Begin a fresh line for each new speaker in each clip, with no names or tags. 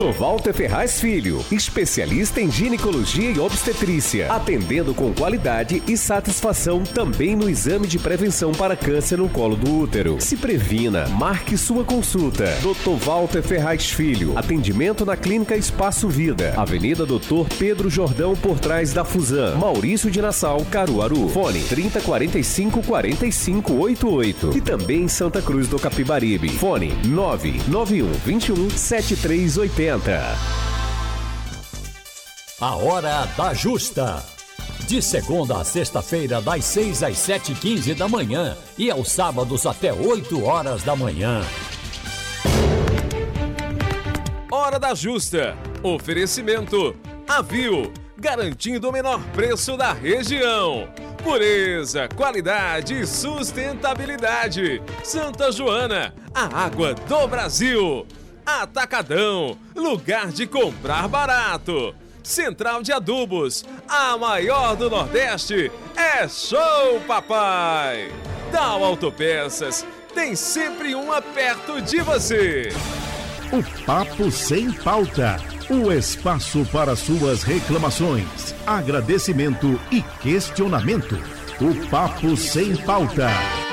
Walter Ferraz Filho, especialista em ginecologia e obstetrícia, atendendo com qualidade e satisfação também no exame de prevenção para câncer no colo do útero. Se previna, marque sua consulta. Dr. Walter Ferraz Filho, atendimento na Clínica Espaço Vida, Avenida Dr. Pedro Jordão, por trás da Fusan, Maurício de Nassau, Caruaru. Fone 3045-4588 e também em Santa Cruz do Capibaribe. Fone 99121-7380.
A Hora da Justa. De segunda a sexta-feira, das 6 às 7h15 da manhã e aos sábados até 8 horas da manhã.
Hora da Justa. Oferecimento Avil, garantindo o menor preço da região. Pureza, qualidade e sustentabilidade. Santa Joana, a água do Brasil. Atacadão, lugar de comprar barato. Central de Adubos, a maior do Nordeste. É show, papai! Dal Autopeças, tem sempre uma perto de você.
O Papo Sem Pauta, o espaço para suas reclamações, agradecimento e questionamento. O Papo Sem Pauta.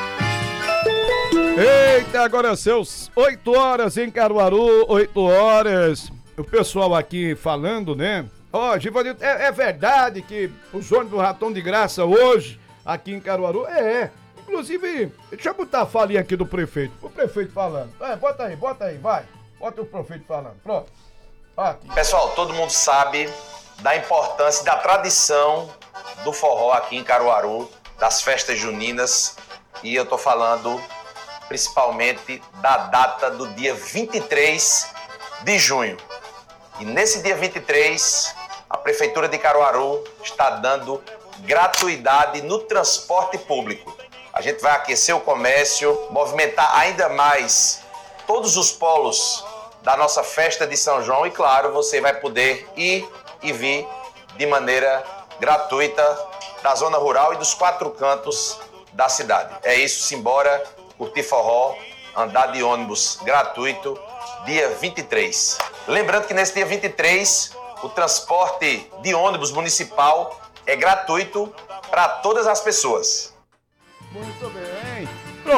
Eita, agora são 8 horas em Caruaru, 8 horas. O pessoal aqui falando, né? Ó, Givanildo, é verdade que os ônibus do Ratão de Graça hoje, aqui em Caruaru, inclusive, deixa eu botar a falinha aqui do prefeito. O prefeito falando. Bota aí, vai. Bota o prefeito falando. Pronto. Aqui.
Pessoal, todo mundo sabe da importância e da tradição do forró aqui em Caruaru, das festas juninas, e eu tô falando principalmente da data do dia 23 de junho. E nesse dia 23, a Prefeitura de Caruaru está dando gratuidade no transporte público. A gente vai aquecer o comércio, movimentar ainda mais todos os polos da nossa festa de São João e, claro, você vai poder ir e vir de maneira gratuita da zona rural e dos 4 cantos da cidade. É isso, simbora curtir forró, andar de ônibus gratuito, dia 23. Lembrando que nesse dia 23, o transporte de ônibus municipal é gratuito para todas as pessoas.
Muito bem.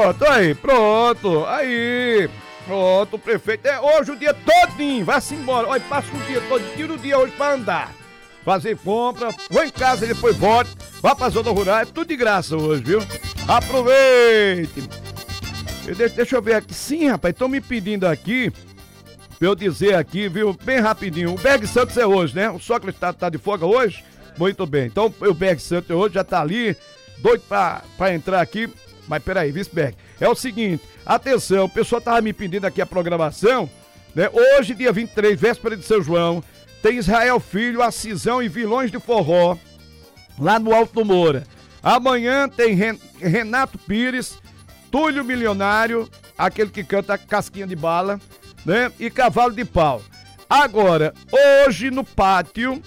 Pronto, prefeito. Hoje o dia todinho, vai-se embora. Olha, passa o dia todo, tira o dia hoje pra andar. Fazer compra, vou em casa e depois volte. Vá pra zona rural, é tudo de graça hoje, viu? Aproveite. Deixa eu ver aqui. Sim, rapaz, estão me pedindo aqui, pra eu dizer aqui, viu? Bem rapidinho. O Berg Santos é hoje, né? O Sócrates tá de folga hoje? Muito bem. Então, o Berg Santos hoje já tá ali, doido pra entrar aqui. Mas peraí, vice-Berg. É o seguinte, atenção, o pessoal tava me pedindo aqui a programação, né? Hoje, dia 23, véspera de São João, tem Israel Filho, Acisão e Vilões de Forró, lá no Alto do Moura. Amanhã tem Renato Pires, Túlio Milionário, aquele que canta Casquinha de Bala, né? E Cavalo de Pau. Agora, hoje no pátio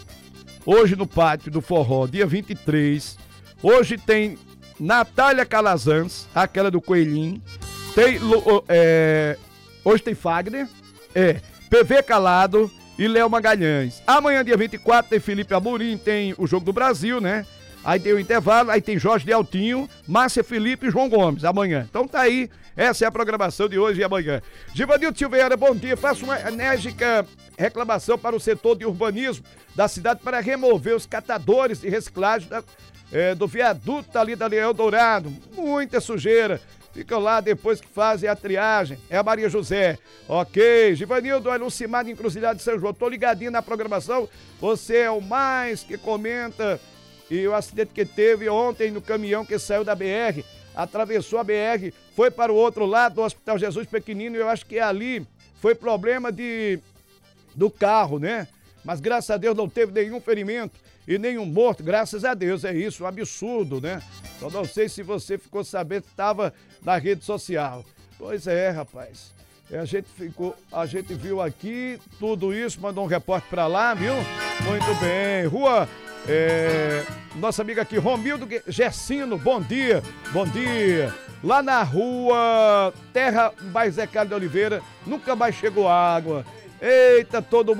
do Forró, dia 23, hoje tem Natália Calazans, aquela do Coelhinho, tem, hoje tem Fagner, PV Calado e Léo Magalhães. Amanhã, dia 24, tem Felipe Amorim, tem o Jogo do Brasil, né? Aí tem o intervalo, aí tem Jorge de Altinho, Márcia Felipe e João Gomes, amanhã. Então tá aí, essa é a programação de hoje e amanhã. Givanildo Silveira, bom dia. Faço uma enérgica reclamação para o setor de urbanismo da cidade para remover os catadores de reciclagem do viaduto ali da Leão Dourado. Muita sujeira. Ficam lá depois que fazem a triagem. É a Maria José. Ok. Givanildo, olha, Lucimar de Encruzilhada de São João. Tô ligadinho na programação. Você é o mais que comenta. E o acidente que teve ontem no caminhão que saiu da BR, atravessou a BR, foi para o outro lado do Hospital Jesus Pequenino. Eu acho que ali foi problema do carro, né? Mas graças a Deus não teve nenhum ferimento e nenhum morto, graças a Deus. É isso, um absurdo, né? Só não sei se você ficou sabendo que estava na rede social. Pois é, rapaz. A gente viu aqui tudo isso, mandou um repórter pra lá, viu? Muito bem. Rua, nossa amiga aqui, Romildo Gersino, bom dia. Lá na rua Terra, bairro Zé Carlos de Oliveira, nunca mais chegou água. Eita, todo mundo.